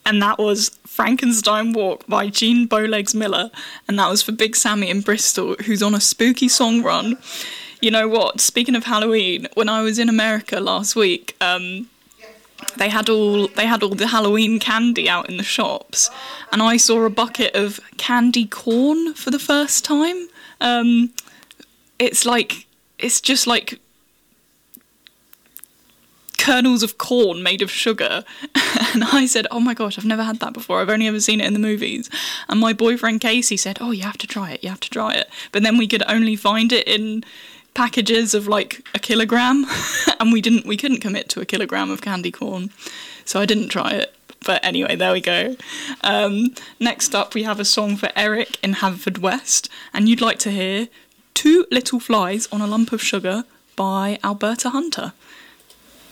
and that was Frankenstein Walk by Jean Bowlegs Miller, and that was for Big Sammy in Bristol, who's on a spooky song run. You know what? Speaking of Halloween, when I was in America last week, they had all the Halloween candy out in the shops, and I saw a bucket of candy corn for the first time. It's just like kernels of corn made of sugar. And I said, oh my gosh, I've never had that before. I've only ever seen it in the movies. And my boyfriend Casey said, oh, you have to try it. But then we could only find it in packages of like a kilogram. And we couldn't commit to a kilogram of candy corn. So I didn't try it. But anyway, there we go. Next up, we have a song for Eric in Haverfordwest. And you'd like to hear Two Little Flies on a Lump of Sugar by Alberta Hunter.